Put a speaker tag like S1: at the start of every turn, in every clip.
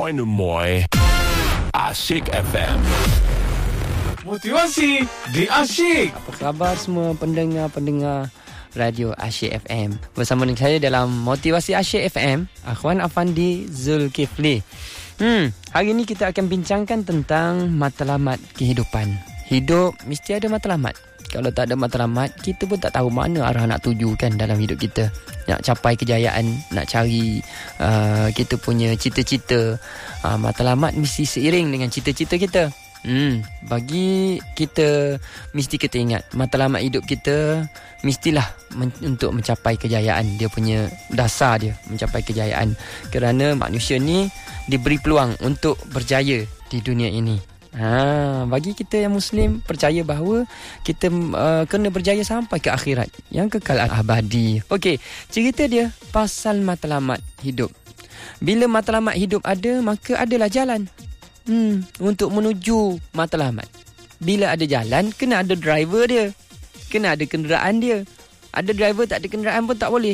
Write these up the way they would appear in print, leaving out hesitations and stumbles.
S1: Moi. Asyik FM.
S2: Motivasi di Asyik.
S3: Apa khabar semua pendengar-pendengar Radio Asyik FM? Bersama dengan saya dalam Motivasi Asyik FM, Akhwan Afandi Zulkifli. Hari ini kita akan bincangkan tentang matlamat kehidupan. Hidup mesti ada matlamat. Kalau tak ada matlamat, kita pun tak tahu mana arah nak tuju kan dalam hidup kita. Nak capai kejayaan, nak cari kita punya cita-cita. Matlamat mesti seiring dengan cita-cita kita. Bagi kita, mesti kita ingat matlamat hidup kita mestilah untuk mencapai kejayaan. Dia punya dasar dia mencapai kejayaan. Kerana manusia ni diberi peluang untuk berjaya di dunia ini. Bagi kita yang Muslim, percaya bahawa kita kena berjaya sampai ke akhirat yang kekal abadi. Okey, cerita dia pasal matlamat hidup. Bila matlamat hidup ada, maka adalah jalan untuk menuju matlamat. Bila ada jalan, kena ada driver dia, kena ada kenderaan dia. Ada driver tak ada kenderaan pun tak boleh.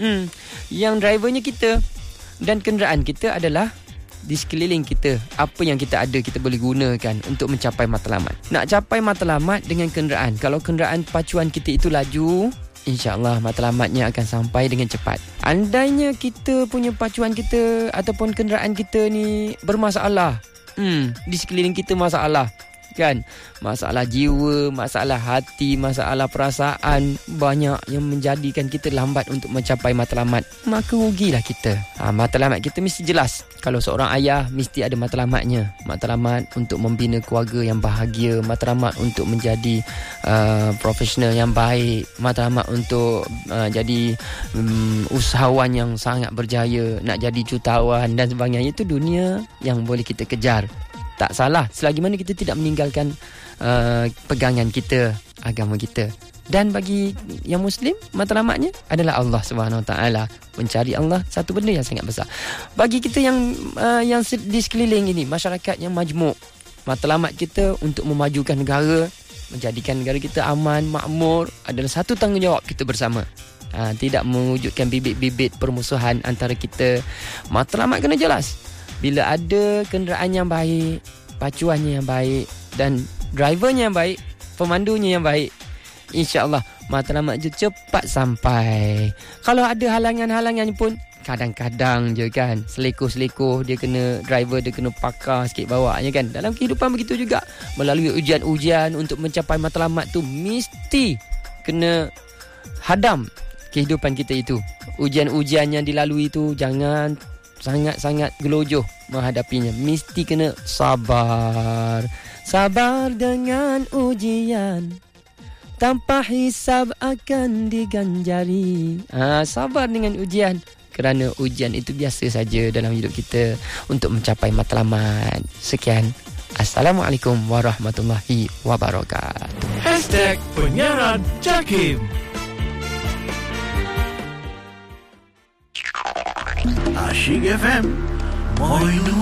S3: Yang drivernya kita, dan kenderaan kita adalah di sekeliling kita. Apa yang kita ada, kita boleh gunakan untuk mencapai matlamat. Nak capai matlamat dengan kenderaan, kalau kenderaan pacuan kita itu laju, InsyaAllah matlamatnya akan sampai dengan cepat. Andainya kita punya pacuan kita ataupun kenderaan kita ni bermasalah, di sekeliling kita masalah kan, masalah jiwa, masalah hati, masalah perasaan, banyak yang menjadikan kita lambat untuk mencapai matlamat, maka rugilah kita. Matlamat kita mesti jelas. Kalau seorang ayah, mesti ada matlamatnya. Matlamat untuk membina keluarga yang bahagia, matlamat untuk menjadi profesional yang baik, matlamat untuk jadi usahawan yang sangat berjaya, nak jadi jutawan dan sebagainya. Itu dunia yang boleh kita kejar. Tak salah selagi mana kita tidak meninggalkan pegangan kita, agama kita. Dan bagi yang Muslim, matlamatnya adalah Allah SWT. Mencari Allah, satu benda yang sangat besar. Bagi kita yang di sekeliling ini, masyarakat yang majmuk, matlamat kita untuk memajukan negara, menjadikan negara kita aman, makmur, adalah satu tanggungjawab kita bersama. Tidak mewujudkan bibit-bibit permusuhan antara kita. Matlamat kena jelas. Bila ada kenderaan yang baik, pacuannya yang baik, dan drivernya yang baik, pemandunya yang baik, InsyaAllah matlamat je cepat sampai. Kalau ada halangan-halangan pun, kadang-kadang je kan, selekoh-selekoh, driver dia kena pakar sikit bawanya kan. Dalam kehidupan begitu juga. Melalui ujian-ujian untuk mencapai matlamat tu, mesti kena hadam kehidupan kita itu. Ujian-ujian yang dilalui tu, jangan sangat-sangat gelojoh menghadapinya. Mesti kena sabar. Sabar dengan ujian, tanpa hisab akan diganjari. Sabar dengan ujian, kerana ujian itu biasa saja dalam hidup kita untuk mencapai matlamat. Sekian. Assalamualaikum warahmatullahi wabarakatuh.
S2: #penyiaran Jakim.
S1: Asyik FM. Moi